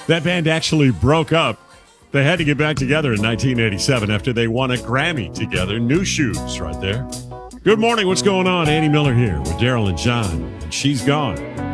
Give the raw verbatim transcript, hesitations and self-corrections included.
That band actually broke up. They had to get back together in nineteen eighty-seven after they won a Grammy together. New Shoes right there. Good morning. What's going on? Andy Miller here with Daryl and John. And She's Gone.